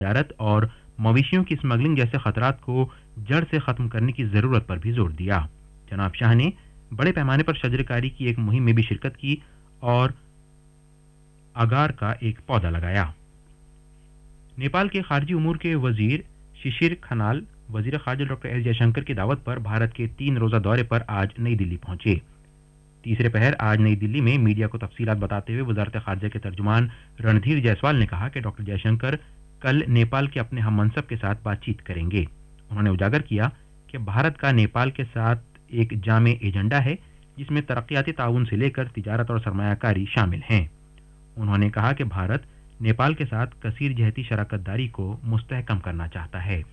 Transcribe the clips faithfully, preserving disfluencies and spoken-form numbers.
تجارت اور مویشیوں کی اسمگلنگ جیسے خطرات کو جڑ سے ختم کرنے کی ضرورت پر بھی زور دیا۔ جناب شاہ نے بڑے پیمانے پر شجر کاری کی ایک مہم میں بھی شرکت کی اور اگار کا ایک پودا لگایا۔ نیپال کے خارجی امور کے وزیر ششیر کھنال وزیر خارجہ ڈاکٹر ایس جے شنکر کی دعوت پر بھارت کے تین روزہ دورے پر آج نئی دلی پہنچے۔ تیسرے پہر آج نئی دلی میں میڈیا کو تفصیلات بتاتے ہوئے وزارت خارجہ کے ترجمان رندھیر جیسوال نے کہا کہ ڈاکٹر جے شنکر کل نیپال کے اپنے ہم منصب کے ساتھ بات چیت کریں گے۔ انہوں نے اجاگر کیا کہ بھارت کا نیپال کے ساتھ ایک جامع ایجنڈا ہے جس میں ترقیاتی تعاون سے لے کر تجارت اور سرمایہ کاری شامل ہیں۔ انہوں نے کہا کہ بھارت نیپال کے ساتھ کثیر جہتی شراکت داری کو مستحکم کرنا چاہتا ہے۔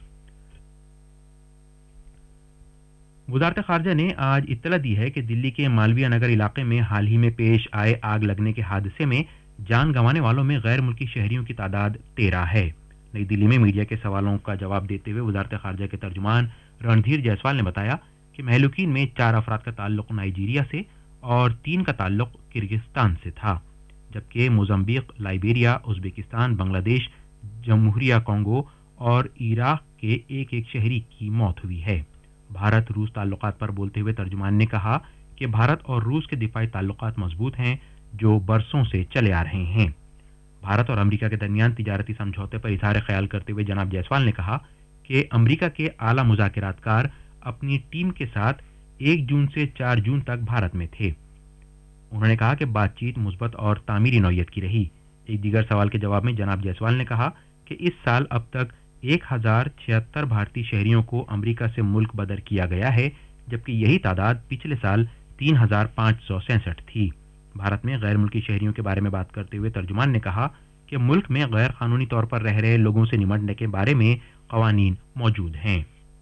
وزارت خارجہ نے آج اطلاع دی ہے کہ دلی کے مالویہ نگر علاقے میں حال ہی میں پیش آئے آگ لگنے کے حادثے میں جان گنوانے والوں میں غیر ملکی شہریوں کی تعداد تیرہ ہے۔ نئی دلی میں میڈیا کے سوالوں کا جواب دیتے ہوئے وزارت خارجہ کے ترجمان رندھیر جیسوال نے بتایا کہ مہلوکین میں چار افراد کا تعلق نائجیریا سے اور تین کا تعلق کرغزستان سے تھا، جبکہ موزمبیق، لائبیریا، ازبکستان، بنگلہ دیش، جمہوریہ کانگو اور عراق کے ایک ایک شہری کی موت ہوئی ہے۔ بھارت روس تعلقات پر بولتے ہوئے ترجمان نے کہا کہ بھارت اور روس کے دفاعی تعلقات مضبوط ہیں جو برسوں سے چلے آ رہے ہیں۔ بھارت اور امریکہ کے درمیان تجارتی سمجھوتے پر اظہار خیال کرتے ہوئے جناب جیسوال نے کہا کہ امریکہ کے اعلیٰ مذاکرات کار اپنی ٹیم کے ساتھ ایک جون سے چار جون تک بھارت میں تھے۔ انہوں نے کہا کہ بات چیت مثبت اور تعمیری نوعیت کی رہی۔ ایک دیگر سوال کے جواب میں جناب جیسوال نے کہا کہ اس سال اب تک ایک ہزار چھہتر بھارتی شہریوں کو امریکہ سے ملک بدر کیا گیا ہے، جبکہ یہی تعداد پچھلے سال تین ہزار پانچ سو سینسٹھ تھی۔ بھارت میں غیر ملکی شہریوں کے بارے میں بات کرتے ہوئے ترجمان نے کہا کہ ملک میں غیر قانونی طور پر رہ رہے لوگوں سے نمٹنے کے بارے میں قوانین موجود ہیں۔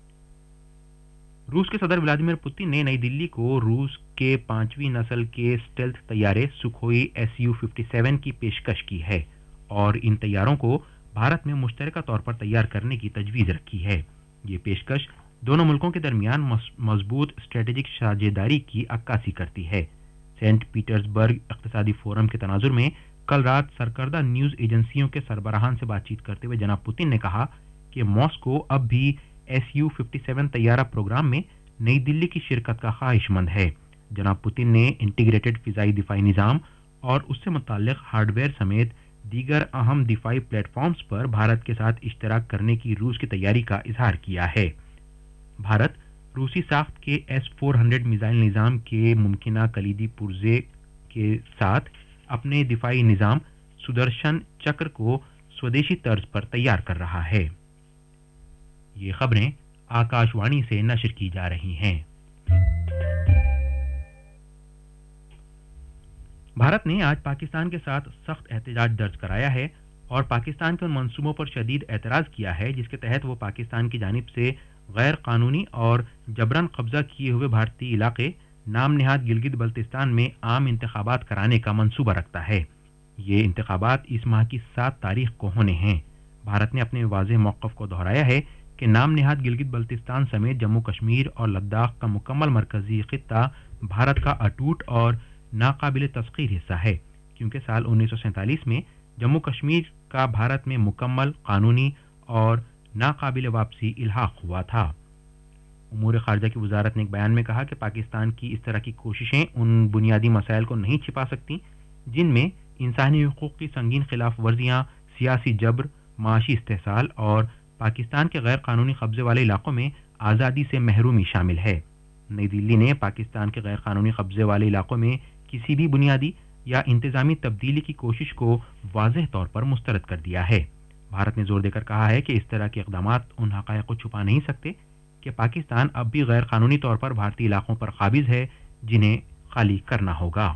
روس کے صدر ولادیمیر پوتن نے نئی دلی کو روس کے پانچویں نسل کے اسٹیلتھ طیارے سکھوئی ایس یو ففٹی سیون کی پیشکش کی ہے اور ان طیاروں کو بھارت میں مشترکہ طور پر تیار کرنے کی تجویز رکھی ہے۔ یہ پیشکش دونوں ملکوں کے درمیان مضبوط اسٹریٹجک ساجھیداری کی عکاسی کرتی ہے۔ سینٹ پیٹرزبرگ اقتصادی فورم کے تناظر میں کل رات سرکردہ نیوز ایجنسیوں کے سربراہان سے بات چیت کرتے ہوئے جناب پوتن نے کہا کہ ماسکو اب بھی ایس یو ففٹی سیون طیارہ پروگرام میں نئی دلی کی شرکت کا خواہش مند ہے۔ جناب پوتن نے انٹیگریٹڈ فضائی دفاعی نظام اور اس سے متعلق ہارڈ ویئر سمیت دیگر اہم دفاعی پلیٹ فارمز پر بھارت کے ساتھ اشتراک کرنے کی روس کی تیاری کا اظہار کیا ہے۔ بھارت روسی ساخت کے ایس فور ہنڈریڈ میزائل نظام کے ممکنہ کلیدی پرزے کے ساتھ اپنے دفاعی نظام سدرشن چکر کو سودیشی طرز پر تیار کر رہا ہے۔ یہ خبریں آکاش وانی سے نشر کی جا رہی ہیں۔ بھارت نے آج پاکستان کے ساتھ سخت احتجاج درج کرایا ہے اور پاکستان کے ان منصوبوں پر شدید اعتراض کیا ہے جس کے تحت وہ پاکستان کی جانب سے غیر قانونی اور جبراً قبضہ کیے ہوئے بھارتی علاقے نام نہاد گلگت بلتستان میں عام انتخابات کرانے کا منصوبہ رکھتا ہے۔ یہ انتخابات اس ماہ کی سات تاریخ کو ہونے ہیں۔ بھارت نے اپنے واضح موقف کو دہرایا ہے کہ نام نہاد گلگت بلتستان سمیت جموں کشمیر اور لداخ کا مکمل مرکزی خطہ بھارت کا اٹوٹ اور ناقابل تسخیر حصہ ہے، کیونکہ سال انیس سو سینتالیس میں جموں کشمیر کا بھارت میں مکمل قانونی اور ناقابل واپسی الحاق ہوا تھا۔ امور خارجہ کی وزارت نے ایک بیان میں کہا کہ پاکستان کی اس طرح کی کوششیں ان بنیادی مسائل کو نہیں چھپا سکتی جن میں انسانی حقوق کی سنگین خلاف ورزیاں، سیاسی جبر، معاشی استحصال اور پاکستان کے غیر قانونی قبضے والے علاقوں میں آزادی سے محرومی شامل ہے۔ نئی دلی نے پاکستان کے غیر قانونی قبضے والے علاقوں میں کسی بھی بنیادی یا انتظامی تبدیلی کی کوشش کو واضح طور پر مسترد کر دیا ہے۔ بھارت نے زور دے کر کہا ہے کہ اس طرح کے اقدامات ان حقائق کو چھپا نہیں سکتے کہ پاکستان اب بھی غیر قانونی طور پر بھارتی علاقوں پر قابض ہے جنہیں خالی کرنا ہوگا۔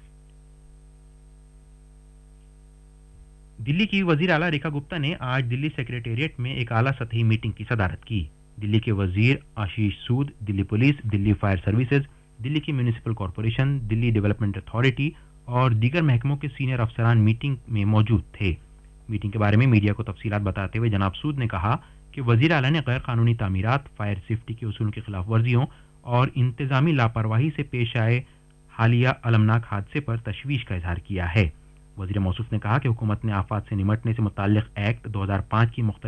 دلی کی وزیر اعلیٰ ریکھا گپتا نے آج دلی سیکریٹریٹ میں ایک اعلیٰ سطحی میٹنگ کی صدارت کی۔ دلی کے وزیر آشیش سود، دلی پولیس، دلی فائر سروسز، دلی کی میونسپل کارپوریشن، دلی ڈیولپمنٹ اتھارٹی اور دیگر محکموں کے سینئر افسران میٹنگ میں موجود تھے۔ میٹنگ کے بارے میں میڈیا کو تفصیلات بتاتے ہوئے جناب سود نے کہا کہ وزیر اعلیٰ نے غیر قانونی تعمیرات، فائر سیفٹی کے اصولوں کی خلاف ورزیوں اور انتظامی لاپرواہی سے پیش آئے حالیہ المناک حادثے پر تشویش کا اظہار کیا ہے۔ وزیر موصوف نے کہا کہ حکومت نے آفات سے نمٹنے سے متعلق ایکٹ دو ہزار پانچ کی مختلف